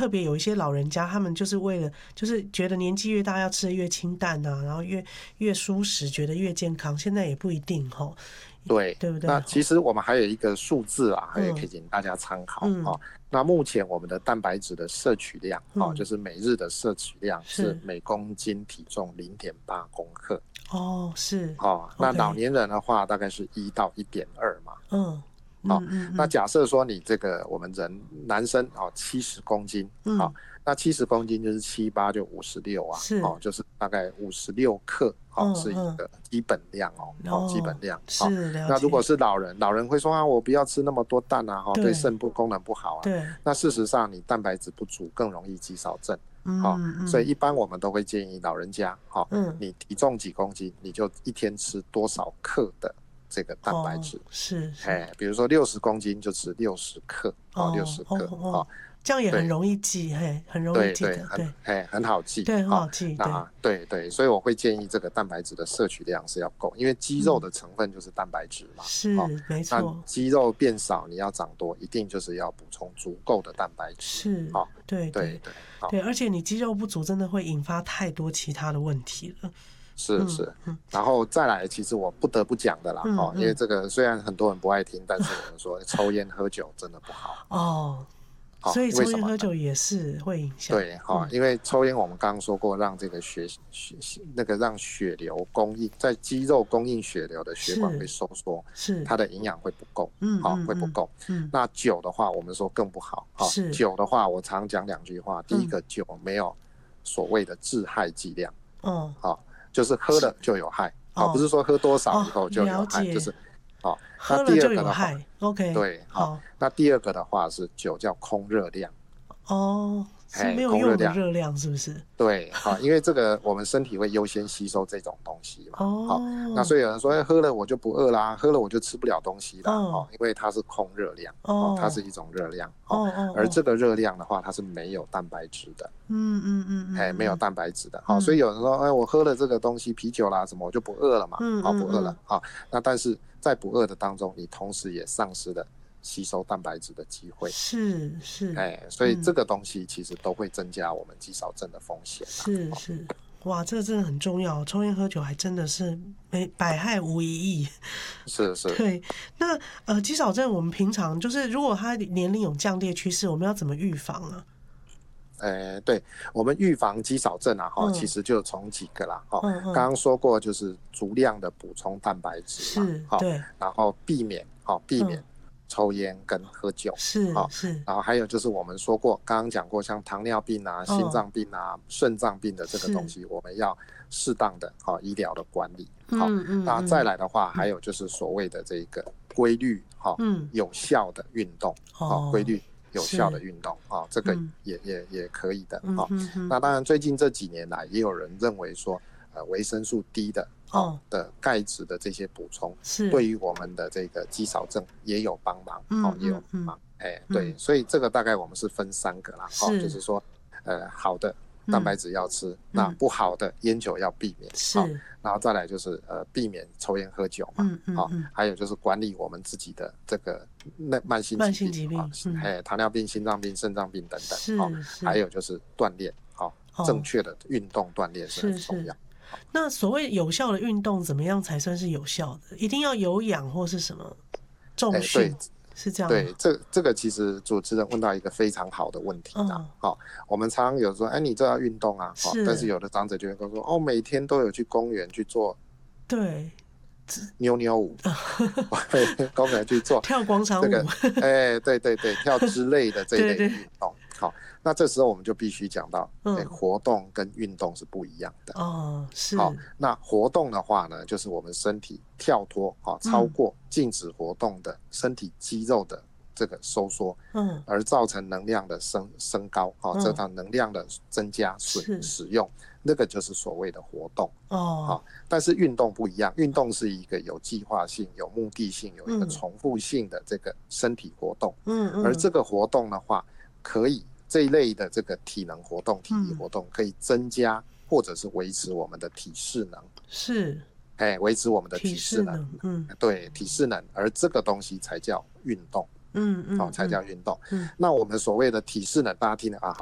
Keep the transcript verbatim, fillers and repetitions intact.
特别有一些老人家，他们就是为了就是觉得年纪越大要吃的越清淡啊，然后越越舒适，觉得越健康，现在也不一定齁。 对， 对不对？ 那其实我们还有一个数字啊，也可以请大家参考、 嗯哦、那目前我们的蛋白质的摄取量、 嗯哦、就是每日的摄取量是每公斤体重 零点八公克。 哦，是。 哦，那老年人的话大概是一到一点二嘛。 嗯。 好、 嗯嗯嗯， 那假设说你这个我们人男生哦七十公斤，好、 嗯， 那七十公斤就是七八就五十六啊， 是， 哦，就是大概五十六克，好、 嗯、 是一个基本量哦， 嗯、 哦，基本量。 好、 哦，那如果是老人，老人会说啊，我不要吃那么多蛋啊，哦，对肾部功能不好啊。 对。 那事实上，你蛋白质不足更容易肌少症。好、 嗯嗯， 所以一般我们都会建议老人家，好、 嗯， 你体重几公斤，你就一天吃多少克的这个蛋白质、哦、 是, 是哎，比如说六十公斤就吃六十克，哦，六十克， 哦，哦，这样也很容易记，嘿，很容易记得， 对对，对，哎，很好记， 对，很好记， 那对对，所以我会建议这个蛋白质的摄取量是要够，因为肌肉的成分就是蛋白质嘛， 是、哦、没错。 那肌肉变少，你要长多，一定就是要补充足够的蛋白质， 是， 哦， 对对对对，而且你肌肉不足，真的会引发太多其他的问题了。 是是、嗯，然后再来，其实我不得不讲的啦， 嗯、 哦，因为这个虽然很多人不爱听，但是我们说抽烟喝酒真的不好哦。所以抽烟喝酒也是会影响。 对，好、嗯，因为抽烟我们刚刚说过，让这个血血那个让血流供应，在肌肉供应血流的血管会收缩， 是它的营养会不够， 嗯， 好、哦，会不够。 嗯， 那酒的话，我们说更不好，好、哦，酒的话，我常讲两句话，第一个，酒没有所谓的致害剂量， 嗯， 好、哦，就是喝了就有害，好、哦，不是说喝多少以后就有害， 哦、 就是。好， 喝了就有害 ，OK， 对，好。那第二个的话是酒叫空热量， 哦，是没有用的热量，是不是？ 对，好，因为这个我们身体会优先吸收这种东西嘛。 哦， 好，那所以有人说，哎，喝了我就不饿啦，喝了我就吃不了东西啦，哦，因为它是空热量，哦，它是一种热量，哦，而这个热量的话，它是没有蛋白质的， 嗯嗯嗯， 哎，没有蛋白质的，好，所以有人说，哎，我喝了这个东西，啤酒啦什么，我就不饿了嘛，好，不饿了，好，那但是在不饿的当中，你同时也丧失了吸收蛋白质的机会， 是是， 哎，所以这个东西其实都会增加我们肌少症的风险、啊。 是是，哇，这个真的很重要，抽烟喝酒还真的是没百害无一益。 是是， 对。那呃，肌少症我们平常就是如果他年龄有降低的趋势，我们要怎么预防啊？ 呃，对，我们预防肌少症啊，哈、嗯，其实就从几个啦，哈、嗯，刚刚说过就是足量的补充蛋白质嘛， 是，对， 然后避免，好，避免抽烟跟喝酒， 是，是， 然后还有就是我们说过，刚刚讲过，像糖尿病啊、心脏病啊、肾脏病的这个东西，我们要适当的好医疗的管理，好， 嗯嗯， 那再来的话，还有就是所谓的这个规律，哈，嗯，有效的运动，好，规律。有效的运动啊、哦，这个也、嗯、也也可以的啊、哦嗯。那当然，最近这几年来，也有人认为说，呃，维生素 D 的哦, 哦的钙质的这些补充，是对于我们的这个肌少症也有帮忙，嗯、哦，也有帮忙。哎、嗯，对，所以这个大概我们是分三个啦，哦，就是说，呃，好的蛋白质要吃，嗯、那不好的烟酒要避免，是、哦，然后再来就是呃避免抽烟喝酒嘛，嗯嗯，好、哦，还有就是管理我们自己的这个。那慢性慢性疾病， 哎、嗯，糖尿病、心脏病、肾脏病等等，是、哦、还有就是锻炼，好、哦，正确的运动锻炼是很重要。 那所谓有效的运动，怎么样才算是有效的？一定要有氧或是什么重训？欸、是这样吗？ 对，这这个其实主持人问到一个非常好的问题啊。好、哦哦，我们常常有说，哎，你这要运动啊，哦，但是有的长者就会跟我说，哦，每天都有去公园去做， 对。 扭扭舞，公园去做跳广场舞， 这个，哎，对对对，跳之类的这一类的运动。好，那这时候我们就必须讲到，嗯欸，活动跟运动是不一样的。 哦，是。 好，那活动的话呢，就是我们身体跳脱，好，超过静止活动的身体肌肉的这个收缩，嗯，而造成能量的升升高，好，造成能量的增加使使用。那个就是所谓的活动哦，好，但是运动不一样，运动是一个有计划性、有目的性、有一个重复性的这个身体活动，嗯嗯，而这个活动的话，可以这一类的这个体能活动、体力活动，可以增加或者是维持我们的体适能， 是， 哎，维持我们的体适能，嗯，对，体适能，而这个东西才叫运动， 嗯嗯， 好，才叫运动。嗯，那我们所谓的体适能，大家听了啊。